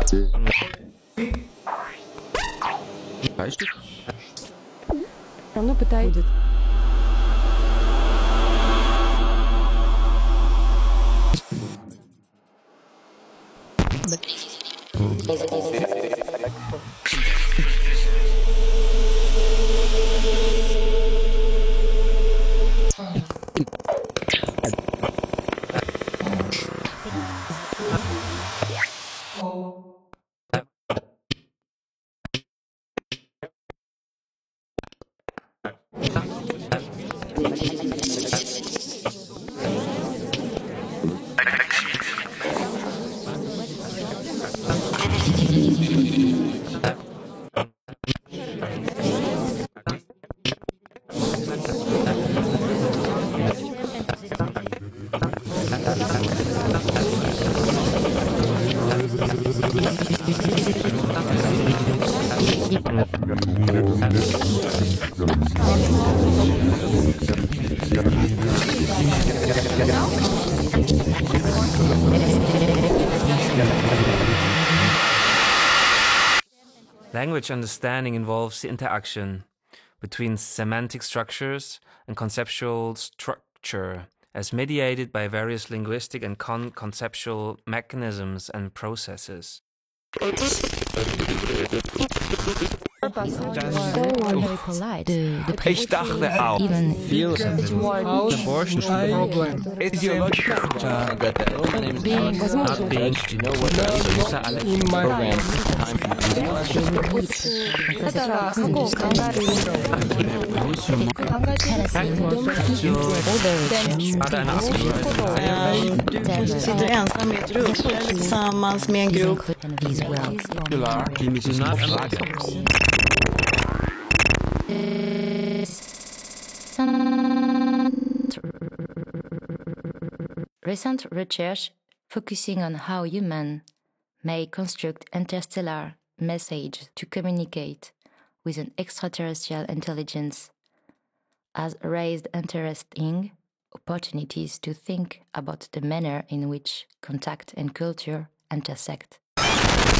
Bleistift? Ну, пытай. Будет. Language understanding involves the interaction between semantic structures and conceptual structure as mediated by various linguistic and conceptual mechanisms and processes. Very polite. Ich dachte auch. Even Abortion program. Ideological. Sitter ensam i ett rum tillsammans med en grupp. Recent research focusing on how humans may construct interstellar messages to communicate with an extraterrestrial intelligence has raised interesting opportunities to think about the manner in which contact and culture intersect.